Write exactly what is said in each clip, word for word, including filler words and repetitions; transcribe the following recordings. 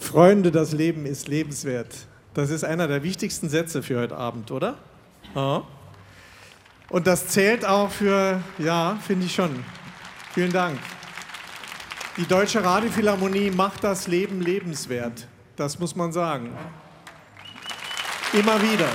Freunde, das Leben ist lebenswert. Das ist einer der wichtigsten Sätze für heute Abend, oder? Ja. Und das zählt auch für, ja, finde ich schon. Vielen Dank. Die Deutsche Radiophilharmonie macht das Leben lebenswert. Das muss man sagen. Immer wieder.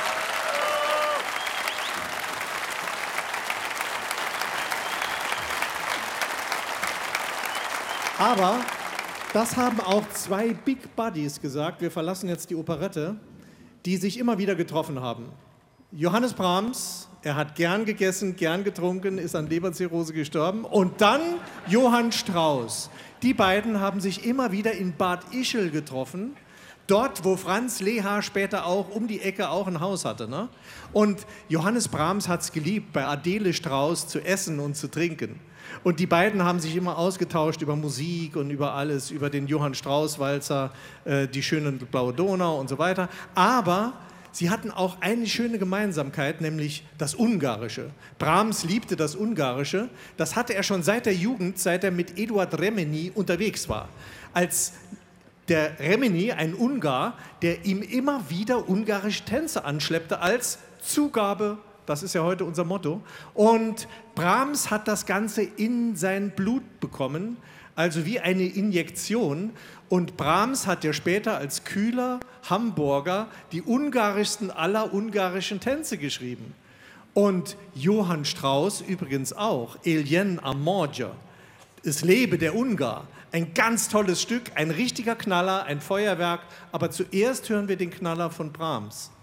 Aber das haben auch zwei Big Buddies gesagt, wir verlassen jetzt die Operette, die sich immer wieder getroffen haben. Johannes Brahms, er hat gern gegessen, gern getrunken, ist an Leberzirrhose gestorben. Und dann Johann Strauss. Die beiden haben sich immer wieder in Bad Ischl getroffen, dort, wo Franz Lehár später auch um die Ecke auch ein Haus hatte. Ne? Und Johannes Brahms hat es geliebt, bei Adele Strauss zu essen und zu trinken. Und die beiden haben sich immer ausgetauscht über Musik und über alles, über den Johann Strauss-Walzer, äh, die schöne blaue Donau und so weiter. Aber sie hatten auch eine schöne Gemeinsamkeit, nämlich das Ungarische. Brahms liebte das Ungarische. Das hatte er schon seit der Jugend, seit er mit Eduard Remeni unterwegs war. Als der Remeni, ein Ungar, der ihm immer wieder ungarische Tänze anschleppte als Zugabe. Das ist ja heute unser Motto. Und Brahms hat das Ganze in sein Blut bekommen, also wie eine Injektion. Und Brahms hat ja später als kühler Hamburger die ungarischsten aller ungarischen Tänze geschrieben. Und Johann Strauss übrigens auch, Éljen a Magyar, Es lebe der Ungar. Ein ganz tolles Stück, ein richtiger Knaller, ein Feuerwerk. Aber zuerst hören wir den Knaller von Brahms.